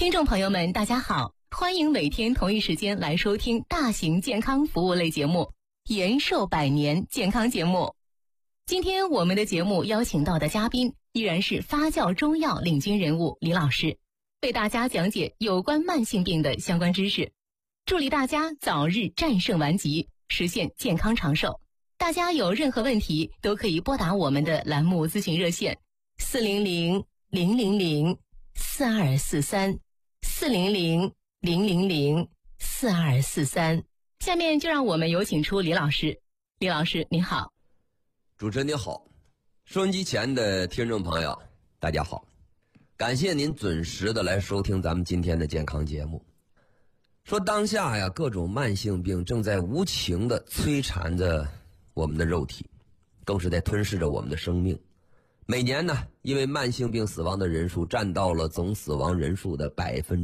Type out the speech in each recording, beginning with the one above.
听众朋友们，大家好，欢迎每天同一时间来收听大型健康服务类节目《延寿百年健康节目》。今天我们的节目邀请到的嘉宾依然是发酵中药领军人物李老师，为大家讲解有关慢性病的相关知识，助力大家早日战胜顽疾，实现健康长寿。大家有任何问题都可以拨打我们的栏目咨询热线400-000-4243，400-000-4243。下面就让我们有请出李老师。李老师您好。 主持人您好，收音机前的听众朋友大家好，感谢您准时的来收听咱们今天的健康节目。说当下呀，各种慢性病正在无情的摧残着我们的肉体，更是在吞噬着我们的生命。每年呢，因为慢性病死亡的人数占到了总死亡人数的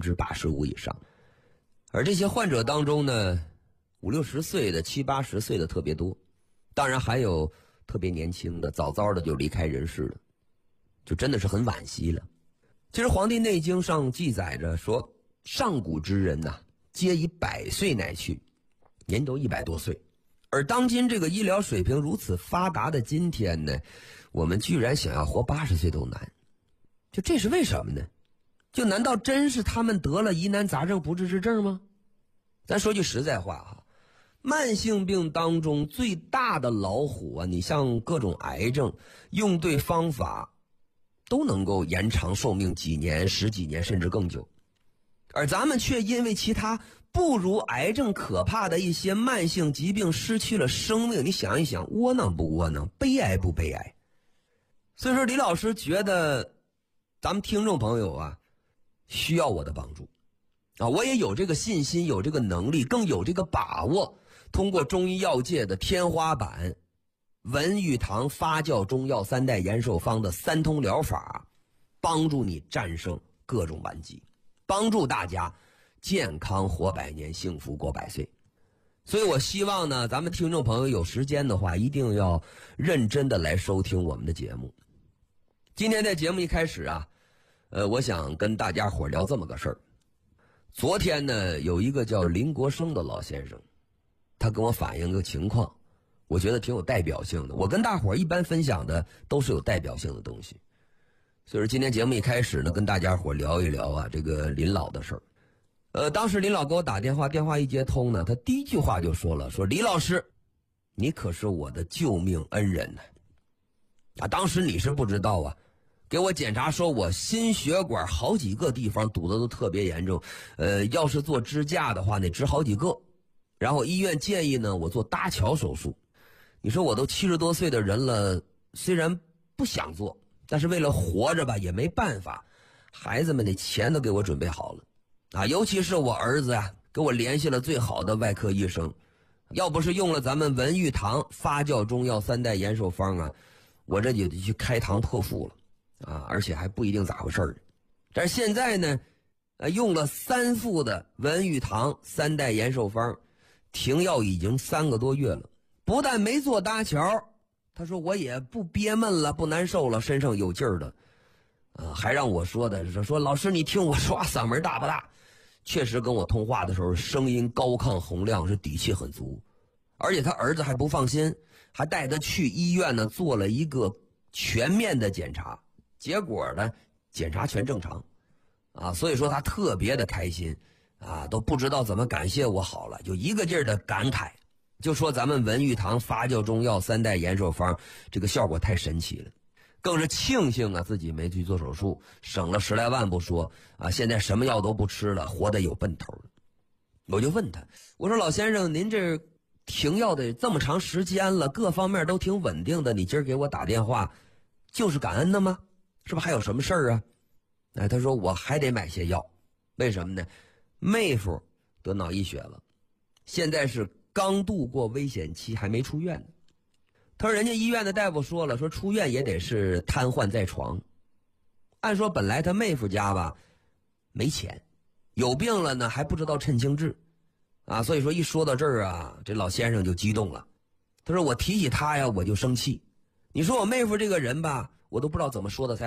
85%以上。而这些患者当中呢，50-60岁的、70-80岁的特别多，当然还有特别年轻的，早早的就离开人世了，就真的是很惋惜了。其实《黄帝内经》上记载着说，上古之人呐，皆以100岁乃去，人都100多岁。而当今这个医疗水平如此发达的今天呢，我们居然想要活80岁都难。就这是为什么呢？就难道真是他们得了疑难杂症不治之症吗？咱说句实在话哈，慢性病当中最大的老虎啊，你像各种癌症，用对方法都能够延长寿命几年、10几年甚至更久。而咱们却因为其他不如癌症可怕的一些慢性疾病失去了生命。你想一想，窝囊不窝囊，悲哀不悲哀？所以说李老师觉得咱们听众朋友啊需要我的帮助啊，我也有这个信心，有这个能力，更有这个把握，通过中医药界的天花板文玉堂发酵中药3代延寿方的3通疗法，帮助你战胜各种顽疾，帮助大家健康活100年，幸福过100岁。所以我希望呢，咱们听众朋友有时间的话，一定要认真的来收听我们的节目。今天在节目一开始啊，我想跟大家伙聊这么个事儿。昨天呢，有一个叫林国生的老先生，他跟我反映个情况，我觉得挺有代表性的。我跟大伙一般分享的都是有代表性的东西。所以说今天节目一开始呢，跟大家伙聊一聊啊这个林老的事儿。当时林老给我打电话，电话一接通呢，他第一句话就说了，说李老师，你可是我的救命恩人呢。啊，当时你是不知道啊，给我检查说我心血管好几个地方堵得都特别严重，要是做支架的话得支好几个，然后医院建议呢我做搭桥手术。你说我都70多岁的人了，虽然不想做，但是为了活着吧也没办法，孩子们的钱都给我准备好了啊，尤其是我儿子啊，给我联系了最好的外科医生，要不是用了咱们文玉堂发酵中药3代延寿方啊，我这就得去开膛破腹了啊，而且还不一定咋回事儿。但是现在呢，用了3副的文玉堂3代延寿方，停药已经3个多月了，不但没做搭桥，他说我也不憋闷了，不难受了，身上有劲儿的。还让我说的说老师你听我说嗓门大不大？确实跟我通话的时候声音高亢洪亮，是底气很足。而且他儿子还不放心，还带他去医院呢做了一个全面的检查，结果呢检查全正常啊，所以说他特别的开心啊，都不知道怎么感谢我好了，就一个劲儿的感慨，就说咱们文玉堂发酵中药3代延寿方这个效果太神奇了。更是庆幸啊，自己没去做手术，省了10来万不说啊，现在什么药都不吃了，活得有奔头了。我就问他，我说老先生，您这停药的这么长时间了，各方面都挺稳定的，你今儿给我打电话就是感恩的吗？是不是还有什么事儿啊？他说我还得买些药，为什么呢？妹夫得脑溢血了，现在是刚度过危险期，还没出院呢。他说人家医院的大夫说了，说出院也得是瘫痪在床。按说本来他妹夫家吧没钱，有病了呢还不知道趁轻治啊，所以说一说到这儿啊，这老先生就激动了。他说我提起他呀我就生气，你说我妹夫这个人吧，我都不知道怎么说的才